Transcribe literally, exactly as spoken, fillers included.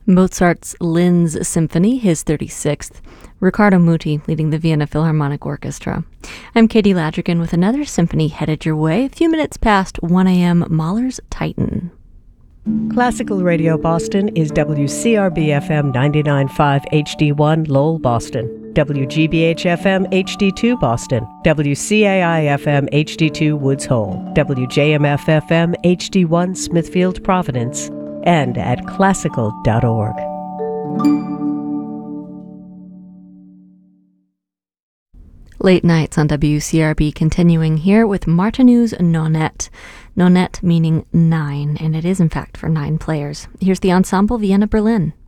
Mozart's Linz Symphony, his thirty-sixth. Riccardo Muti leading the Vienna Philharmonic Orchestra. I'm Katie Ladrigan with another symphony headed your way. A few minutes past one a.m. Mahler's Titan. Classical Radio Boston is W C R B F M ninety-nine point five H D one Lowell, Boston. W G B H F M H D two Boston. W C A I F M H D two Woods Hole. W J M F F M H D one Smithfield, Providence. And at classical dot org. Late nights on W C R B continuing here with Martinuz's Nonette. Nonette meaning nine, and it is in fact for nine players. Here's the Ensemble Vienna Berlin.